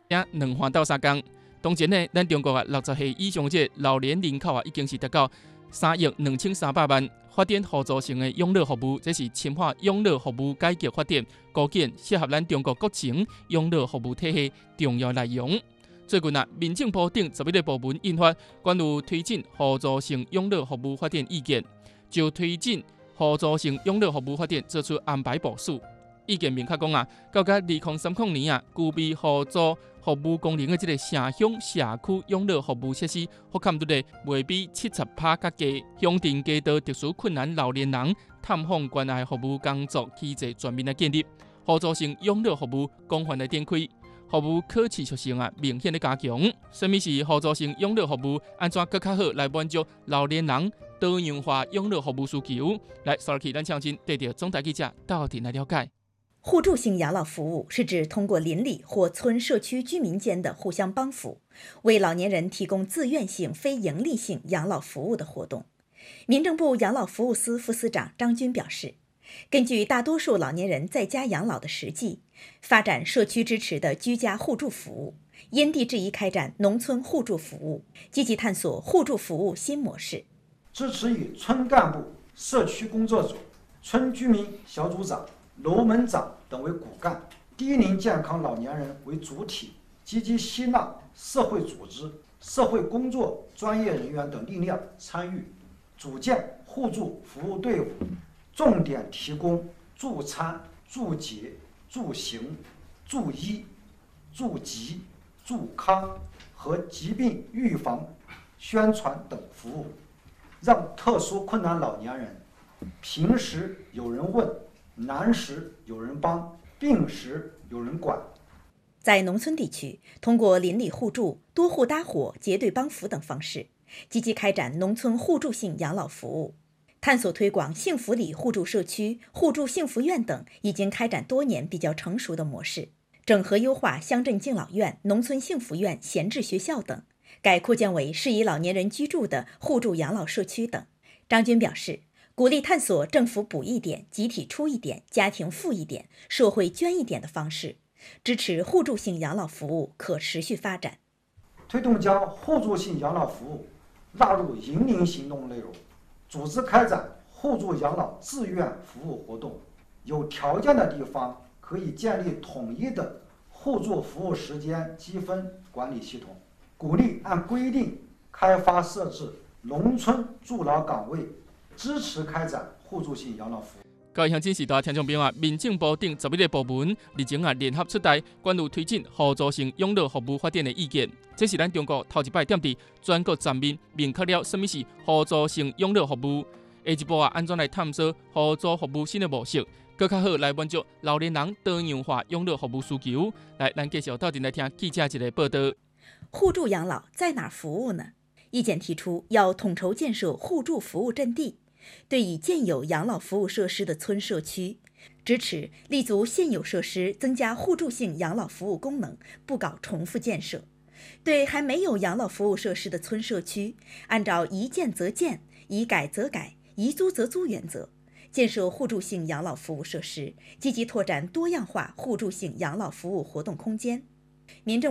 领2环到3工。当前呢，咱中国60岁以上这老年人口已经是达到3亿2300万。发展互助性的养老服务，这是深化养老服务改革发展，构建适合咱中国国情养老服务体系重要内容。最近民政部等11个部门印发关于推进互助性养老服务发展意见，就推进互助性养老服务发展做出安排部署。意见明确讲到2030年具备互助服务功能的这个城乡社区养老服务设施，覆盖率未比70%较低。乡镇街道特殊困难老年人探访关爱服务工作机制全面的建立，互助性养老服务广泛的展开，服务可持续性明显的加强。什么是互助性养老服务？安怎更较好来满足老年人多样化养老服务需求？来，稍起咱请进带着总台记者到底来了解。 互助性养老服务是指通过邻里或村社区居民间的互相帮扶，为老年人提供自愿性、非营利性养老服务的活动。民政部养老服务司副司长张军表示，根据大多数老年人在家养老的实际，发展社区支持的居家互助服务，因地制宜开展农村互助服务，积极探索互助服务新模式。 支持以村干部、社区工作组、村居民小组长、楼门长等为骨干，低龄健康老年人为主体，积极吸纳社会组织、社会工作专业人员等力量参与，组建互助服务队伍，重点提供助餐、助洁、助行、助医、助疾、助康和疾病预防宣传等服务，让特殊困难老年人平时有人问，难时有人帮，病时有人管。 在农村地区，通过邻里互助、多户搭伙、结对帮扶等方式，积极开展农村互助性养老服务，探索推广幸福里互助社区、互助幸福院等已经开展多年比较成熟的模式，整合优化乡镇敬老院、农村幸福院、闲置学校等，改扩建为适宜老年人居住的互助养老社区等。张军表示，鼓励探索政府补一点、集体出一点、家庭付一点、社会捐一点的方式，支持互助性养老服务可持续发展。 推动将互助性养老服务纳入引领行动内容，组织开展互助养老志愿服务活动。有条件的地方可以建立统一的互助服务时间积分管理系统，鼓励按规定开发设置农村助老岗位，支持开展互助性养老服务。 各位乡亲时代听众朋友民政部等11个部门日前联合出台关于推进互助性养老服务发展的意见。这是咱中国头一摆点伫全国层面明确了什么是互助性养老服务。下一步安怎来探索互助服务新的模式，更较好来满足老年人多样化养老服务需求。来，咱继续到底来听记者一个报道。 互助养老在哪儿服务呢？意见提出要统筹建设互助服务阵地，对已建有养老服务设施的村社区，支持立足现有设施增加互助性养老服务功能，不搞重复建设。对还没有养老服务设施的村社区，按照宜建则建、宜改则改、宜租则租原则，建设互助性养老服务设施，积极拓展多样化互助性养老服务活动空间。民政